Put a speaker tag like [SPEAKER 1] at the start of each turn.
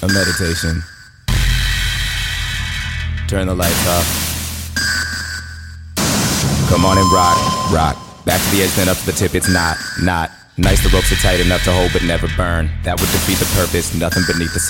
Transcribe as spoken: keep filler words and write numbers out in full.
[SPEAKER 1] A meditation. Turn the lights off. Come on and rock, rock. Back to the edge, then up to the tip, it's not, not. Nice, the ropes are tight enough to hold but never burn. That would defeat the purpose, nothing beneath the